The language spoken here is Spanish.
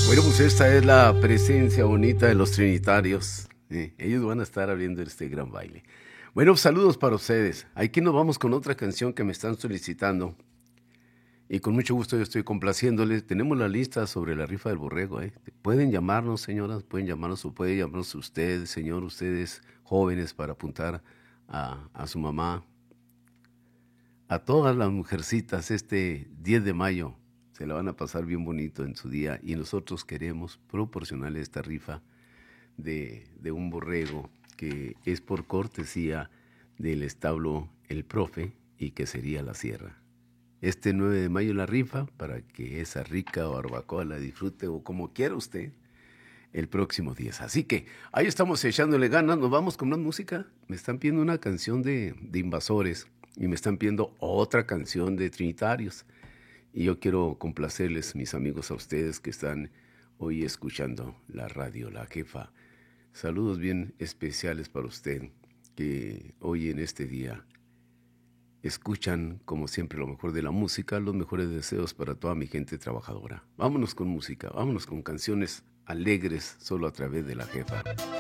Bueno, pues esta es la presencia bonita de los trinitarios. Ellos van a estar abriendo este gran baile. Bueno, saludos para ustedes. Aquí nos vamos con otra canción que me están solicitando. Y con mucho gusto yo estoy complaciéndoles. Tenemos la lista sobre la rifa del borrego. Pueden llamarnos, señoras, pueden llamarnos o puede llamarnos usted, señor, ustedes jóvenes para apuntar a su mamá. A todas las mujercitas este 10 de mayo se la van a pasar bien bonito en su día y nosotros queremos proporcionarle esta rifa de un borrego que es por cortesía del establo El Profe y que sería La Sierra. Este 9 de mayo la rifa para que esa rica barbacoa la disfrute o como quiera usted el próximo 10. Así que ahí estamos echándole ganas, nos vamos con más música. Me están pidiendo una canción de Invasores y me están pidiendo otra canción de Trinitarios. Y yo quiero complacerles, mis amigos, a ustedes que están hoy escuchando la radio, La Jefa. Saludos bien especiales para usted, que hoy en este día escuchan, como siempre, lo mejor de la música, los mejores deseos para toda mi gente trabajadora. Vámonos con música, vámonos con canciones alegres, solo a través de La Jefa.